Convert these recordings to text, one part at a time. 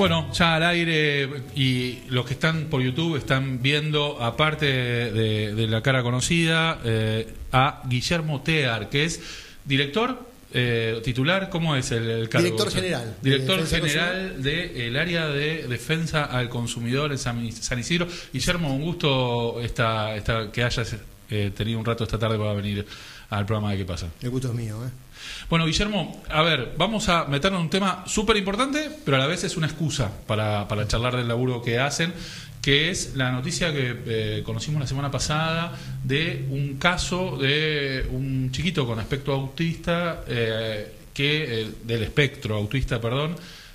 Bueno, ya al aire, y los que están por YouTube están viendo, aparte de la cara conocida, a Guillermo Tear, que es director, titular, ¿cómo es el cargo? Director general. Director general del área de defensa al consumidor en San Isidro. Guillermo, un gusto que hayas tenido un rato esta tarde para venir al programa de ¿Qué pasa? El gusto es mío, Bueno, Guillermo, a ver, vamos a meternos en un tema súper importante, pero a la vez es una excusa para charlar del laburo que hacen, que es la noticia que conocimos la semana pasada de un caso de un chiquito con espectro autista, del espectro autista, perdón,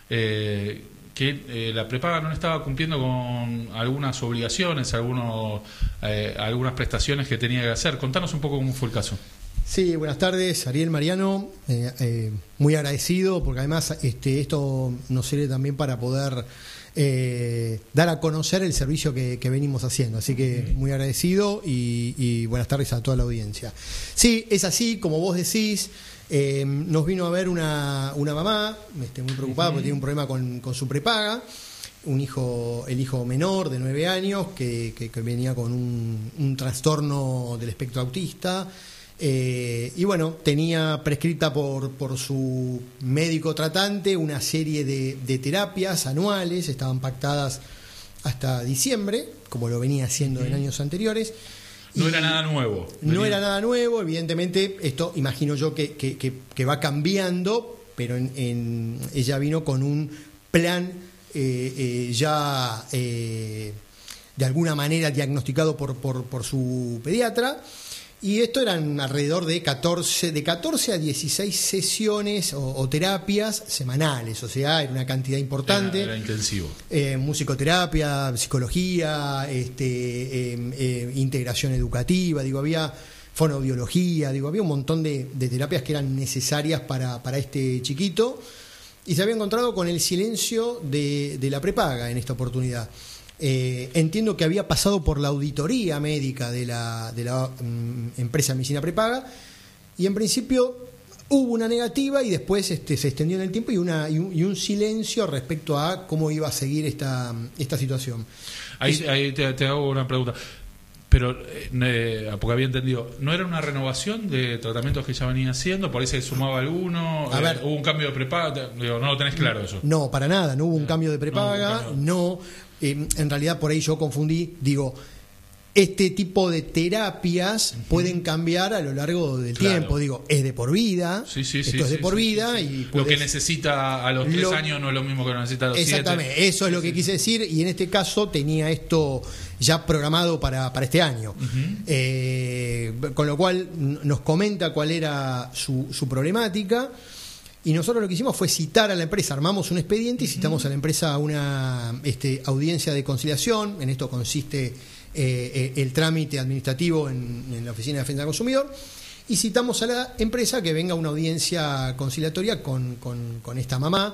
que la prepaga no estaba cumpliendo con algunas obligaciones, algunas prestaciones que tenía que hacer. Contanos un poco cómo fue el caso. Sí, buenas tardes, Ariel, Mariano, muy agradecido porque además esto nos sirve también para poder dar a conocer el servicio que venimos haciendo, así que muy agradecido y buenas tardes a toda la audiencia. Sí, es así, como vos decís, nos vino a ver una mamá, muy preocupada porque tiene un problema con su prepaga, el hijo menor de 9 años que venía con un trastorno del espectro autista. Y bueno, tenía prescrita por su médico tratante una serie de terapias anuales, estaban pactadas hasta diciembre, como lo venía haciendo en años anteriores. No era nada nuevo. No era nada nuevo, evidentemente, esto imagino yo que va cambiando, pero ella vino con un plan ya de alguna manera diagnosticado por su pediatra. Y esto eran alrededor de 14 a 16 sesiones o terapias semanales, o sea, era una cantidad importante. Era intensivo. Musicoterapia, psicología, integración educativa, había fonoaudiología, había un montón de terapias que eran necesarias para este chiquito, y se había encontrado con el silencio de la prepaga en esta oportunidad. Entiendo que había pasado por la auditoría médica de la empresa de medicina prepaga, y en principio hubo una negativa y después se extendió en el tiempo y un silencio respecto a cómo iba a seguir esta situación. Ahí te hago una pregunta, pero porque había entendido, ¿no era una renovación de tratamientos que ya venía haciendo? ¿Por ahí se sumaba alguno? ¿Hubo un cambio de prepaga? No lo tenés claro eso. No, para nada, no hubo un cambio de prepaga, no. En realidad por ahí yo confundí, este tipo de terapias pueden cambiar a lo largo del tiempo, es de por vida, esto es de por vida. Y lo que necesita a los 3 años no es lo mismo que lo necesita a los 7. Exactamente, eso es lo que quise decir, y en este caso tenía esto ya programado para este año. Con lo cual nos comenta cuál era su problemática. Y nosotros lo que hicimos fue citar a la empresa, armamos un expediente y citamos a la empresa a una audiencia de conciliación. En esto consiste el trámite administrativo en la Oficina de Defensa del Consumidor. Y citamos a la empresa que venga a una audiencia conciliatoria con esta mamá,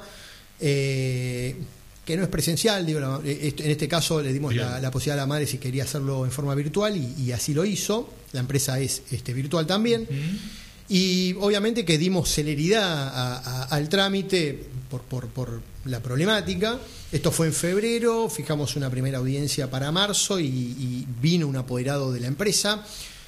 que no es presencial. En este caso le dimos la posibilidad a la madre si quería hacerlo en forma virtual y así lo hizo. La empresa es virtual también. Y obviamente que dimos celeridad al trámite por la problemática. Esto fue en febrero, fijamos una primera audiencia para marzo y vino un apoderado de la empresa,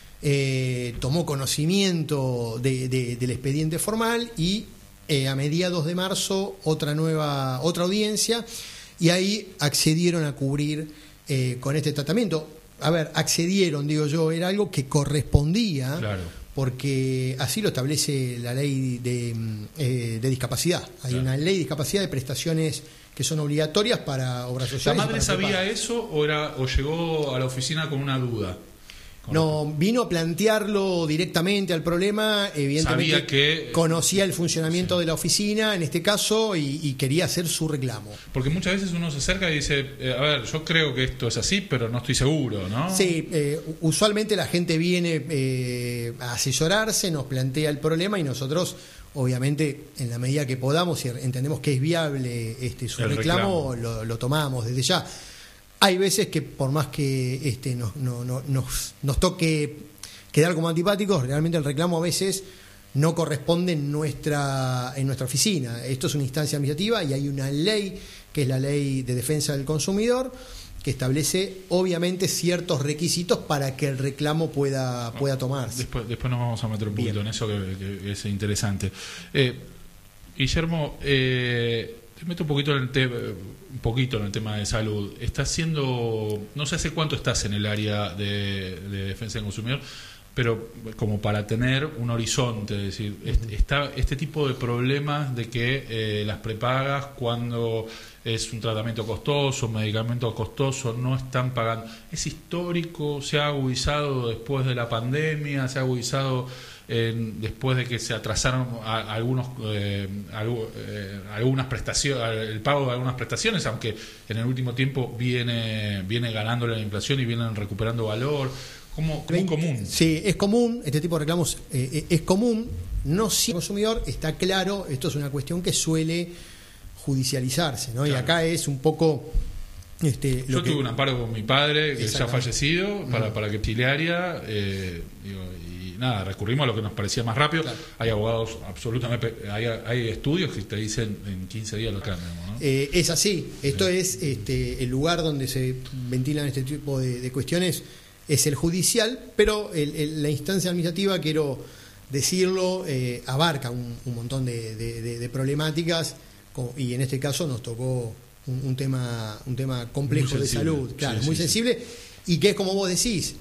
tomó conocimiento del expediente formal y a mediados de marzo otra audiencia, y ahí accedieron a cubrir con este tratamiento. A ver, accedieron, era algo que correspondía. Claro. Porque así lo establece la ley de discapacidad. Hay una ley de discapacidad de prestaciones que son obligatorias para obras sociales. ¿La madre sabía eso o llegó a la oficina con una duda? No, vino a plantearlo directamente al problema. Evidentemente sabía que conocía el funcionamiento de la oficina en este caso y quería hacer su reclamo. Porque muchas veces uno se acerca y dice, a ver, yo creo que esto es así, pero no estoy seguro, ¿no? Sí, usualmente la gente viene a asesorarse, nos plantea el problema y nosotros, obviamente, en la medida que podamos, si entendemos que es viable su reclamo, lo tomamos desde ya. Hay veces que por más que nos toque quedar como antipáticos, realmente el reclamo a veces no corresponde en nuestra oficina. Esto es una instancia administrativa y hay una ley que es la Ley de Defensa del Consumidor, que establece obviamente ciertos requisitos para que el reclamo pueda tomarse. Después nos vamos a meter un poquito en eso, que es interesante. Guillermo, te meto un poquito en el tema de salud. Estás haciendo, no sé hace cuánto estás en el área de defensa del consumidor, pero como para tener un horizonte, es decir, está este tipo de problemas de que las prepagas, cuando es un tratamiento costoso, un medicamento costoso, no están pagando. ¿Es histórico? ¿Se ha agudizado después de la pandemia? ¿Se ha agudizado después de que se atrasaron algunas prestaciones, el pago de algunas prestaciones, aunque en el último tiempo viene ganándole la inflación y vienen recuperando valor? ¿Cómo común? Sí, es común, este tipo de reclamos es común, no si el consumidor está claro, esto es una cuestión que suele judicializarse, ¿no? Claro. Y acá es un poco... Yo tuve un amparo con mi padre, que ya ha fallecido, para que Chilearia, y nada, recurrimos a lo que nos parecía más rápido. Claro. Hay abogados absolutamente, hay estudios que te dicen en 15 días lo cambian, ¿no? Es así, esto es el lugar donde se ventilan este tipo de cuestiones, es el judicial, pero la instancia administrativa, quiero decirlo, abarca un montón de problemáticas, y en este caso nos tocó un tema complejo de salud, claro, muy sensible, y que es como vos decís,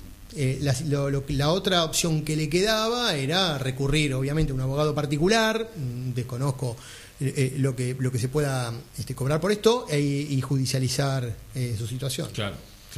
la otra opción que le quedaba era recurrir obviamente a un abogado particular, desconozco lo que se pueda cobrar por esto, y judicializar su situación. Claro.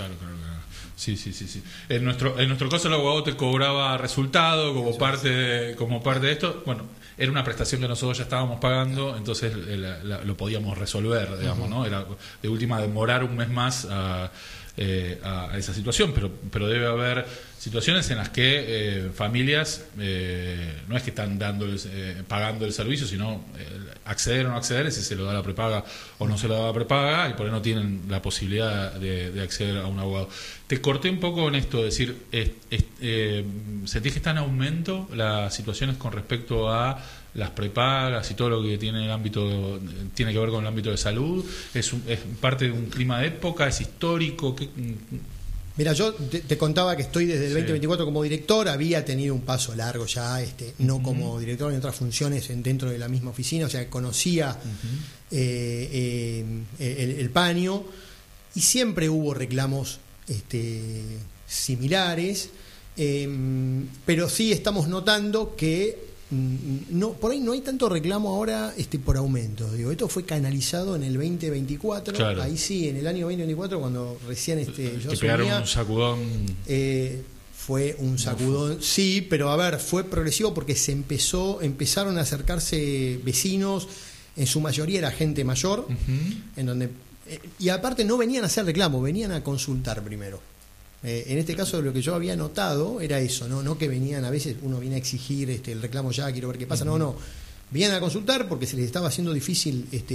Sí. En nuestro caso el abogado te cobraba resultado como parte de esto. Bueno, era una prestación que nosotros ya estábamos pagando, entonces lo podíamos resolver, digamos, ¿no? Era de última demorar un mes más a esa situación, pero debe haber situaciones en las que familias no es que están pagando el servicio, sino acceder o no acceder, si se lo da la prepaga o no se lo da la prepaga, y por ahí no tienen la posibilidad de acceder a un abogado. Te corté un poco en esto, es decir, ¿sentís que está en aumento las situaciones con respecto a las prepagas y todo lo que tiene tiene que ver con el ámbito de salud? ¿Es parte de un clima de época? ¿Es histórico? Mira, yo te contaba que estoy desde el 2024 como director, había tenido un paso largo ya, no como director en otras funciones dentro de la misma oficina, o sea, conocía el paño, y siempre hubo reclamos similares, pero sí estamos notando que por ahí no hay tanto reclamo ahora por aumento. Digo, esto fue canalizado en el 2024, claro. Ahí sí, en el año 2024, cuando recién yo pegaron un sacudón. Fue un sacudón, sí, pero a ver, fue progresivo porque empezaron a acercarse vecinos, en su mayoría era gente mayor, en donde y aparte no venían a hacer reclamo, venían a consultar primero. En este caso lo que yo había notado era eso, no que venían, a veces uno viene a exigir el reclamo ya, quiero ver qué pasa, no, venían a consultar porque se les estaba haciendo difícil